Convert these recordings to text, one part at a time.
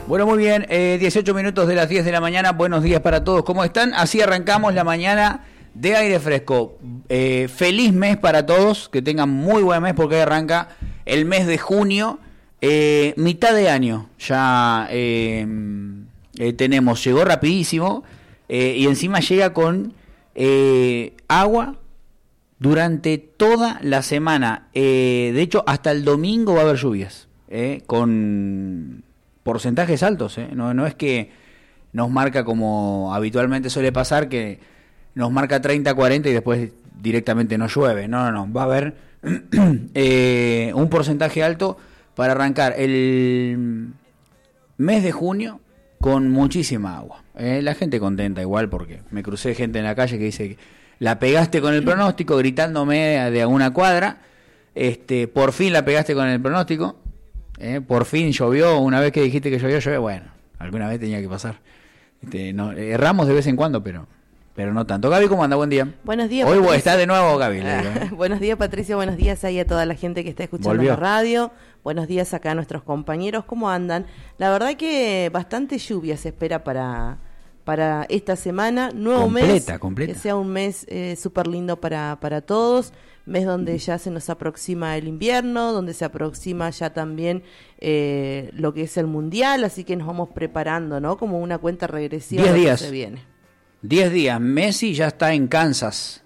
Bueno, muy bien, 18 minutos de las 10 de la mañana, buenos días para todos, ¿cómo están? Así arrancamos la mañana de aire fresco. Feliz mes para todos, que tengan muy buen mes porque hoy arranca el mes de junio, mitad de año ya tenemos, llegó rapidísimo y encima llega con agua durante toda la semana, de hecho hasta el domingo va a haber lluvias, con porcentajes altos, no es que nos marca como habitualmente suele pasar, que nos marca 30, 40 y después directamente no llueve. No, va a haber un porcentaje alto para arrancar el mes de junio con muchísima agua. La gente contenta igual, porque me crucé gente en la calle que dice que la pegaste con el pronóstico, gritándome de una cuadra, por fin la pegaste con el pronóstico. Por fin llovió, una vez que dijiste que llovió, bueno, alguna vez tenía que pasar. Erramos de vez en cuando, pero no tanto. Gaby, ¿cómo anda? Buen día. Buenos días, Hoy Patricio. está de nuevo Gaby. Buenos días, Patricio, buenos días ahí a toda la gente que está escuchando la radio. Buenos días acá a nuestros compañeros, ¿cómo andan? La verdad que bastante lluvia se espera para esta semana, nuevo mes, que sea un mes súper lindo para todos, mes donde ya se nos aproxima el invierno, donde se aproxima ya también lo que es el Mundial, así que nos vamos preparando, ¿no? Como una cuenta regresiva. 10 días. Que se viene. 10 días, Messi ya está en Kansas,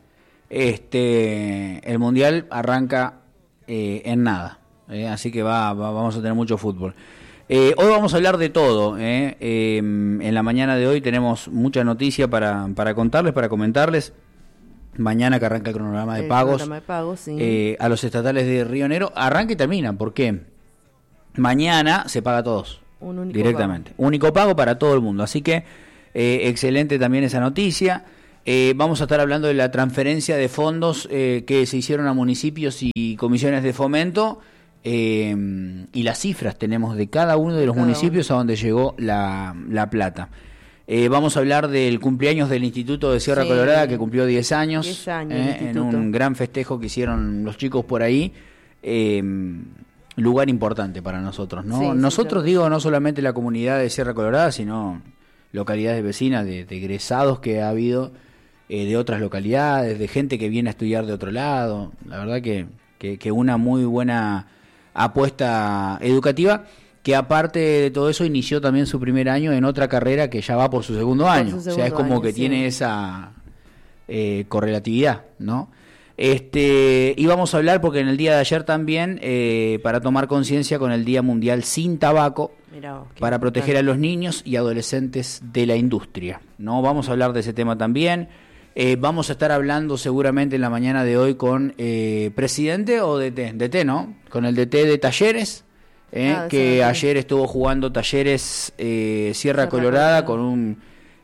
el Mundial arranca en nada, así que vamos a tener mucho fútbol. Hoy vamos a hablar de todo, en la mañana de hoy tenemos mucha noticia para contarles, para comentarles. Mañana que arranca el cronograma de pagos, sí. A los estatales de Río Negro, arranca y termina, porque mañana se paga a todos, directamente, único pago para todo el mundo, así que excelente también esa noticia. Vamos a estar hablando de la transferencia de fondos que se hicieron a municipios y comisiones de fomento, y las cifras tenemos de cada uno de los municipios a donde llegó la plata. Vamos a hablar del cumpleaños del Instituto de Sierra Colorada, que cumplió 10 años, en un gran festejo que hicieron los chicos por ahí. Lugar importante para nosotros, ¿no? Sí, nosotros, digo, no solamente la comunidad de Sierra Colorada, sino localidades vecinas, de egresados que ha habido de otras localidades, de gente que viene a estudiar de otro lado. La verdad que una muy buena apuesta educativa, que aparte de todo eso inició también su primer año en otra carrera que ya va por su segundo año. O sea, es como que tiene esa correlatividad, ¿no? Y vamos a hablar, porque en el día de ayer también, para tomar conciencia con el Día Mundial Sin Tabaco, para proteger a los niños y adolescentes de la industria, ¿no? Vamos a hablar de ese tema también. Vamos a estar hablando seguramente en la mañana de hoy con presidente o DT, ¿no? Con el DT de Talleres, que ayer estuvo jugando Talleres Sierra Colorada con un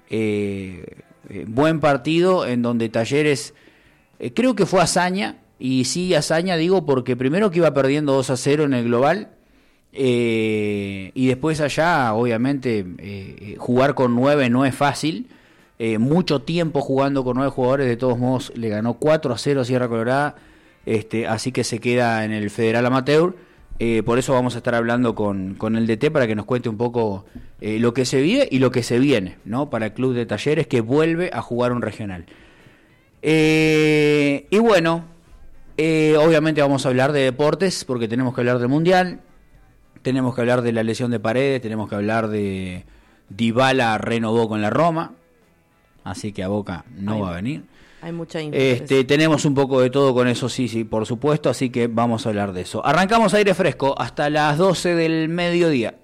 buen partido en donde Talleres, creo que fue hazaña, y sí hazaña digo porque primero que iba perdiendo 2-0 en el global, y después allá obviamente jugar con 9 no es fácil. Mucho tiempo jugando con 9 jugadores, de todos modos le ganó 4-0 a Sierra Colorada, así que se queda en el Federal Amateur. Por eso vamos a estar hablando con el DT para que nos cuente un poco lo que se vive y lo que se viene, ¿no? Para el Club de Talleres, que vuelve a jugar un regional. Y bueno, obviamente vamos a hablar de deportes, porque tenemos que hablar del Mundial, tenemos que hablar de la lesión de Paredes, tenemos que hablar de Dybala renovó con la Roma, así que a Boca no va a venir. Hay mucha información. Tenemos un poco de todo con eso, sí, por supuesto, así que vamos a hablar de eso. Arrancamos aire fresco hasta las 12 del mediodía.